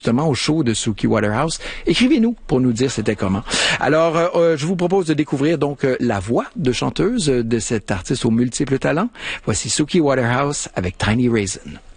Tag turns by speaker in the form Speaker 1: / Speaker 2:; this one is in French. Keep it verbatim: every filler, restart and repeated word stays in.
Speaker 1: justement au show de Suki Waterhouse. Écrivez-nous pour nous dire c'était comment. Alors, euh, je vous propose de découvrir donc euh, la voix de chanteuse de cet artiste aux multiples talents. Voici Suki Waterhouse avec Tiny Raisin.